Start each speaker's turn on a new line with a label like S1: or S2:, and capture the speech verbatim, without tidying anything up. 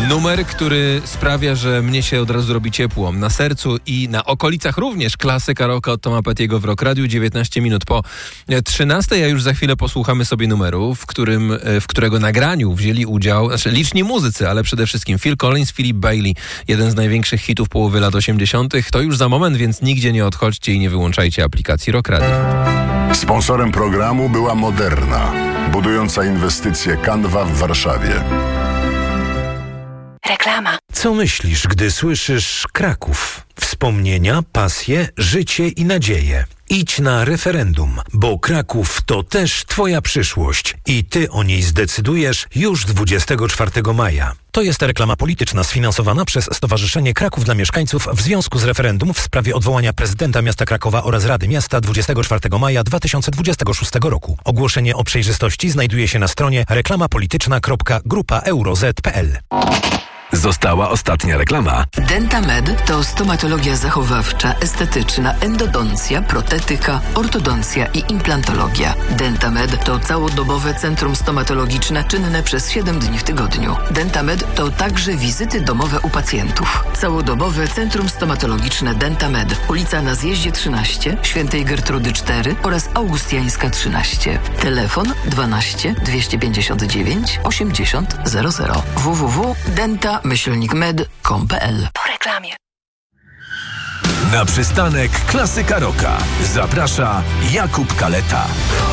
S1: Numer, który sprawia, że mnie się od razu robi ciepło na sercu i na okolicach również. Klasyka rocka od Toma Petty'ego w Rock Radiu, dziewiętnaście minut po trzynastej, a już za chwilę posłuchamy sobie numeru, w którym, w którego nagraniu wzięli udział, znaczy liczni muzycy, ale przede wszystkim Phil Collins, Philip Bailey, jeden z największych hitów połowy lat osiemdziesiątych. To już za moment, więc nigdzie nie odchodźcie i nie wyłączajcie aplikacji Rock Radio.
S2: Sponsorem programu była Moderna, budująca inwestycje Canva w Warszawie.
S3: Reklama.
S4: Co myślisz, gdy słyszysz Kraków? Wspomnienia, pasje, życie i nadzieję. Idź na referendum, bo Kraków to też twoja przyszłość i ty o niej zdecydujesz już dwudziestego czwartego maja. To jest reklama polityczna sfinansowana przez Stowarzyszenie Kraków dla Mieszkańców w związku z referendum w sprawie odwołania prezydenta miasta Krakowa oraz Rady Miasta dwudziestego czwartego maja dwa tysiące dwudziestego szóstego roku. Ogłoszenie o przejrzystości znajduje się na stronie reklamapolityczna kropka grupa euroz kropka p l.
S5: Została ostatnia reklama.
S6: Dentamed to stomatologia zachowawcza, estetyczna, endodoncja, protetyka, ortodoncja i implantologia. Dentamed to całodobowe centrum stomatologiczne czynne przez siedem dni w tygodniu. Dentamed to także wizyty domowe u pacjentów. Całodobowe centrum stomatologiczne Dentamed. Ulica na Zjeździe trzynaście, Świętej Gertrudy cztery oraz Augustiańska trzynaście. Telefon dwanaście dwieście pięćdziesiąt dziewięć osiemdziesiąt zero zero. w w w kropka denta myślnik med kropka com kropka p l.
S3: Po reklamie.
S5: Na przystanek Klasyka Rocka zaprasza Jakub Kaleta.